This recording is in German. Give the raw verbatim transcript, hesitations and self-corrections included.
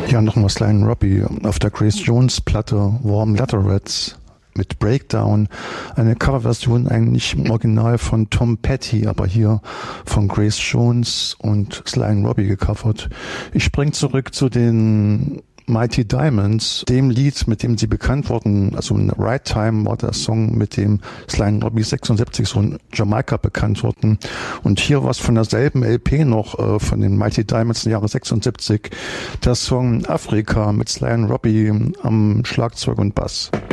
Ja, nochmal Sly and Robbie auf der Grace Jones Platte Warm Letterheads mit Breakdown. Eine Coverversion eigentlich im Original von Tom Petty, aber hier von Grace Jones und Sly and Robbie gecovert. Ich spring zurück zu den Mighty Diamonds, dem Lied, mit dem sie bekannt wurden, also in Right Time war der Song, mit dem Sly and Robbie sechsundsiebzig so in Jamaika bekannt wurden. Und hier was von derselben L P noch, äh, von den Mighty Diamonds im Jahre sechsundsiebzig, der Song Afrika mit Sly and Robbie am Schlagzeug und Bass.